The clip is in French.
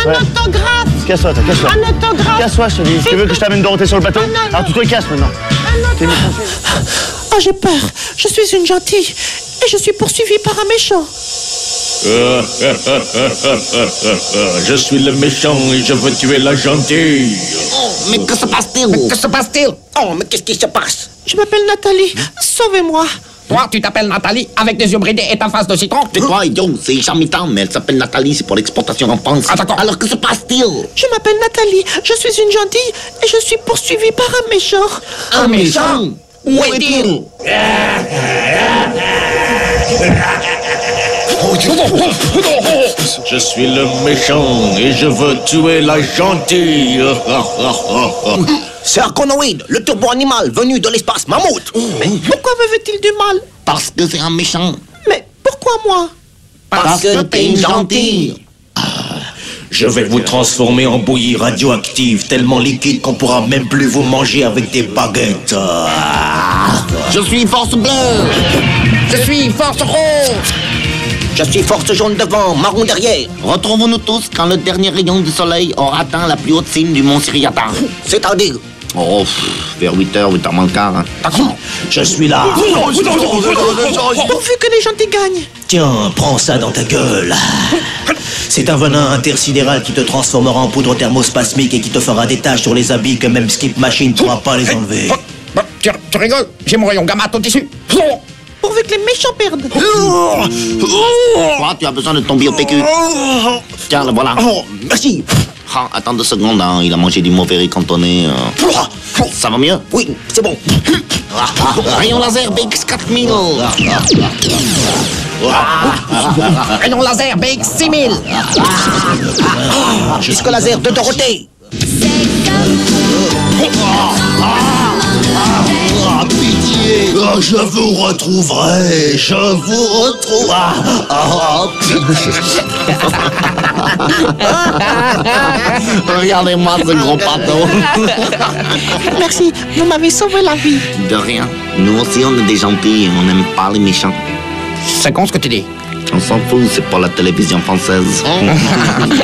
Un autographe. Casse-toi, toi, casse-toi. Un autographe. Casse-toi, je te dis. Tu veux que je t'amène Dorothée sur le bateau? Alors tu te casses maintenant. T'es méchant. Oh, j'ai peur. Je suis une gentille et je suis poursuivie par un méchant. Je suis le méchant et je veux tuer la gentille. Oh, mais que se passe-t-il? Que se passe-t-il? Oh, mais qu'est-ce qui se passe? Je m'appelle Nathalie. Sauvez-moi. Toi, tu t'appelles Nathalie avec des yeux bridés et ta face de citron? C'est toi, idiot, c'est charmitant, mais elle s'appelle Nathalie, c'est pour l'exportation en France. Ah, d'accord. Alors que se passe-t-il? Je m'appelle Nathalie. Je suis une gentille et je suis poursuivie par un méchant. Un méchant? Où est-il? Je suis le méchant et je veux tuer la gentille. C'est Arconoïde, le turbo-animal venu de l'espace mammouth. Mais pourquoi me veut-il du mal? Parce que c'est un méchant. Mais pourquoi moi? Parce que t'es une gentille. Je vais vous transformer en bouillie radioactive, tellement liquide qu'on pourra même plus vous manger avec des baguettes. Je suis force bleue. Je suis force rose. Je suis force jaune devant, marron derrière. Retrouvons-nous tous quand le dernier rayon du soleil aura atteint la plus haute cime du mont Siriata. C'est-à-dire... Oh, vers 8h, 8h moins le quart. Hein. D'accord. Je suis là. Pourvu que les gentils gagnent. Tiens, prends ça dans ta gueule. C'est un venin intersidéral qui te transformera en poudre thermospasmique et qui te fera des taches sur les habits que même Skip Machine pourra pas les enlever. Tu rigoles? J'ai mon rayon gamma au tissu. Pourvu que les méchants perdent. Quoi, tu as besoin de ton bio-PQ? Tiens, le voilà. Oh, merci. Ah, attends 2 secondes, hein, il a mangé du mauvais riz cantonné. Ça va mieux? Oui, c'est bon. Rayon laser BX 4000. Rayon laser BX 6000. Jusqu'au laser de Dorothée. Pitié, je vous retrouverai, je vous retrouverai. Regardez-moi ce gros bateau. Merci, vous m'avez sauvé la vie. De rien. Nous aussi, on est des gentils et on n'aime pas les méchants. C'est con ce que tu dis. On s'en fout, c'est pour la télévision française.